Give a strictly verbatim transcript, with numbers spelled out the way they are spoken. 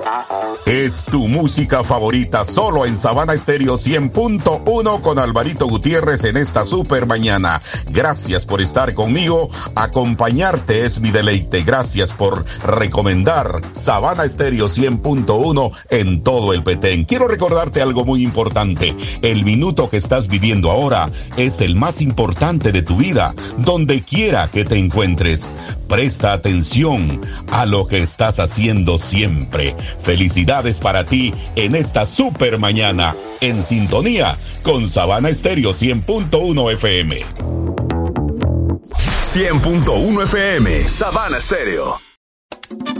Es tu música favorita solo en Sabana Estéreo cien punto uno con Alvarito Gutiérrez en esta super mañana. Gracias por estar conmigo. Acompañarte es mi deleite. Gracias por recomendar Sabana Estéreo cien punto uno en todo el Petén. Quiero recordarte algo muy importante. El minuto que estás viviendo ahora es el más importante de tu vida, donde quiera que te encuentres. Presta atención a lo que estás haciendo siempre. Felicidades para ti en esta super mañana, en sintonía con Sabana Estéreo cien punto uno F M. cien punto uno F M, Sabana Estéreo.